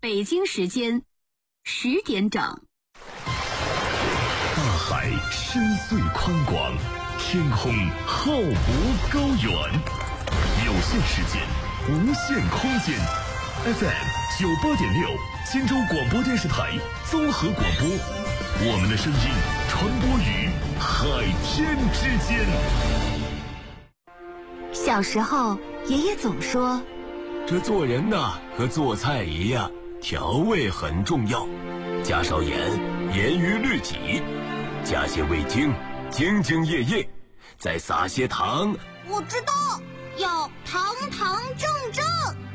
北京时间10点整。 大海深邃宽广，天空浩博高远，有限时间，无限空间。FM 98.6，荆州广播电视台综合广播，我们的声音传播于海天之间。 小时候，爷爷总说， 这做人呐，和做菜一样，调味很重要，加少盐，严于律己；加些味精，兢兢业业；再撒些糖。 我知道，要堂堂正正。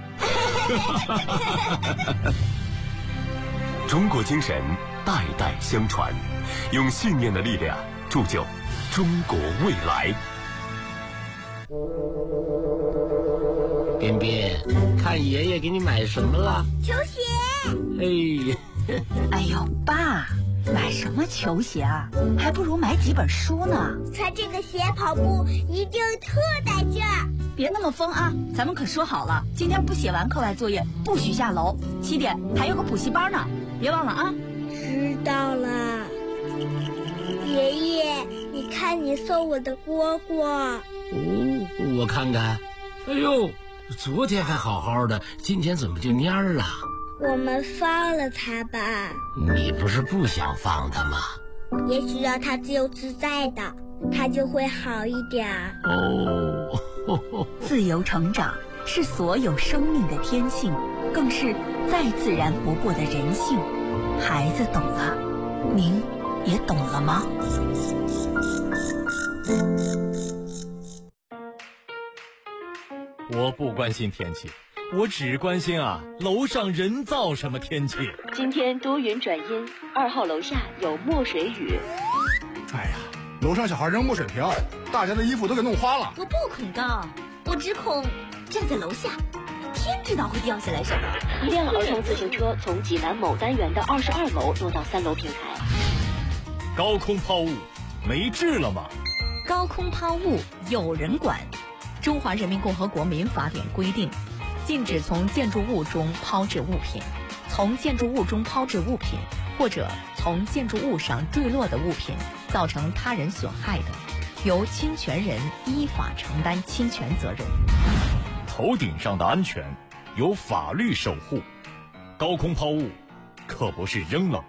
中国精神代代相传，用信念的力量铸就中国未来。 彬彬，看爷爷给你买什么了？ 球鞋。 哎呦，爸，买什么球鞋啊？还不如买几本书呢。 穿这个鞋跑步一定特带劲儿。 别那么疯啊！咱们可说好了，今天不写完课外作业不许下楼，7点还有个补习班呢，别忘了啊。 知道了。爷爷，你看你送我的蝈蝈。 哦，我看看。哎呦，昨天还好好的，今天怎么就蔫儿了？ 我们放了它吧。 你不是不想放它吗？ 也许让它自由自在的，它就会好一点。 自由成长是所有生命的天性，更是再自然不过的人性。孩子懂了，您也懂了吗？ 我不关心天气，我只关心楼上人造什么天气。 今天多云转阴，2号楼下有墨水雨。 哎呀，楼上小孩扔墨水瓶，大家的衣服都给弄花了。 我不恐高，我只恐站在楼下，天知道会掉下来什么。 一辆儿童自行车从济南某单元的22楼落到3楼平台。 高空抛物没治了吗？ 高空抛物有人管。中华人民共和国民法典规定，禁止从建筑物中抛掷物品，从建筑物中抛掷物品，或者从建筑物上坠落的物品造成他人损害的，由侵权人依法承担侵权责任。 头顶上的安全由法律守护，高空抛物可不是扔了